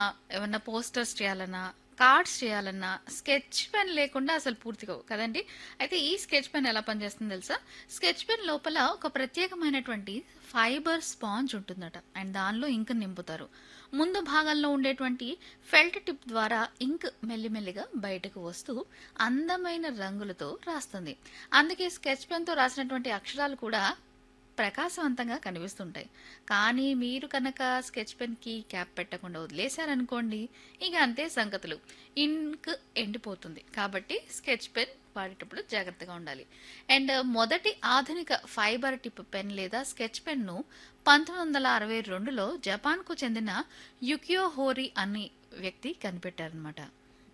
ఏమన్నా పోస్టర్స్ చేయాలన్నా, కార్డ్స్ చేయాలన్నా, స్కెచ్ పెన్ లేకుండా అసలు పూర్తిగా కదండీ! అయితే ఈ స్కెచ్ పెన్ ఎలా పనిచేస్తుందో తెలుసా? స్కెచ్ పెన్ లోపల ఒక ప్రత్యేకమైనటువంటి ఫైబర్ స్పాంజ్ ఉంటుందట. అండ్ దానిలో ఇంక్ నింపుతారు. ముందు భాగంలో ఉండేటువంటి ఫెల్ట్ టిప్ ద్వారా ఇంక్ మెల్లిమెల్లిగా బయటకు వస్తూ అందమైన రంగులతో రాస్తుంది. అందుకే స్కెచ్ పెన్‌తో రాసినటువంటి అక్షరాలు కూడా ప్రకాశవంతంగా కనిపిస్తుంటాయి. కానీ మీరు కనుక స్కెచ్ పెన్‌కి క్యాప్ పెట్టకుండా వదిలేశారనుకోండి, ఇక అంతే సంగతులు. ఇంక్ ఎండిపోతుంది. కాబట్టి స్కెచ్ పెన్ వాడేటప్పుడు జాగ్రత్తగా ఉండాలి. అండ్ మొదటి ఆధునిక ఫైబర్ టిప్ పెన్ లేదా స్కెచ్ పెన్‌ను 1962లో జపాన్‌కు చెందిన యుకియో హోరీ అనే వ్యక్తి కనిపెట్టారనమాట.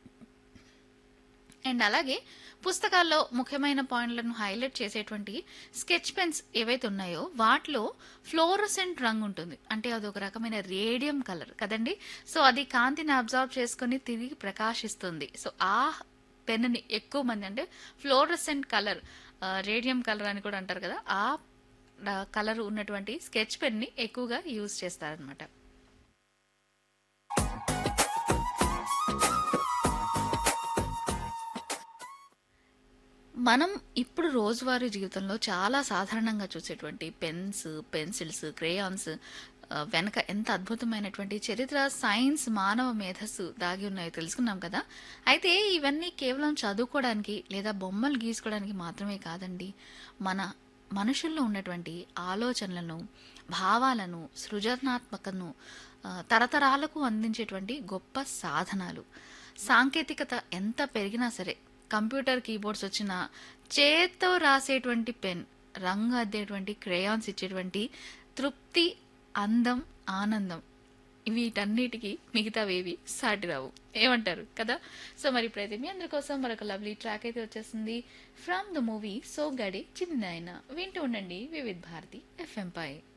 అండ్ అలాగే పుస్తకాల్లో ముఖ్యమైన పాయింట్లను హైలైట్ చేసేటువంటి స్కెచ్ పెన్స్ ఏవైతే ఉన్నాయో వాటిలో ఫ్లోరోసెంట్ రంగు ఉంటుంది. అంటే అది ఒక రకమైన రేడియం కలర్ కదండి. సో అది కాంతిని అబ్జార్బ్ చేసుకొని తిరిగి ప్రకాశిస్తుంది. సో ఆ పెన్నుని ఎక్కువ మంది అంటే ఫ్లోరోసెంట్ కలర్, రేడియం కలర్ అని కూడా అంటారు కదా, ఆ కలర్ ఉన్నటువంటి స్కెచ్ పెన్ని ఎక్కువగా యూజ్ చేస్తారనమాట. మనం ఇప్పుడు రోజువారీ జీవితంలో చాలా సాధారణంగా చూసేటువంటి పెన్స్, పెన్సిల్స్, క్రేయాన్స్ వెనక ఎంత అద్భుతమైనటువంటి చరిత్ర, సైన్స్, మానవ మేధస్సు దాగి ఉన్నాయో తెలుసుకున్నాం కదా. అయితే ఇవన్నీ కేవలం చదువుకోవడానికి లేదా బొమ్మలు గీసుకోవడానికి మాత్రమే కాదండి. మన మనుషుల్లో ఉన్నటువంటి ఆలోచనలను, భావాలను, సృజనాత్మకతను తరతరాలకు అందించేటువంటి గొప్ప సాధనాలు. సాంకేతికత ఎంత పెరిగినా సరే, కంప్యూటర్ కీబోర్డ్స్ వచ్చిన, చేత్తో రాసేటువంటి పెన్, రంగు అద్దేటువంటి క్రేయాన్స్ ఇచ్చేటువంటి తృప్తి, అందం, ఆనందం, వీటన్నిటికీ మిగతావేవి సాటి రావు. ఏమంటారు కదా? సో మరి ఇప్పుడైతే మీ అందరి కోసం మరొక లవ్లీ ట్రాక్ అయితే వచ్చేసింది ఫ్రమ్ ద మూవీ సో గడి చిన్న వింటూ ఉండండి వివిధ్ భారతి ఎఫ్ఎం పై.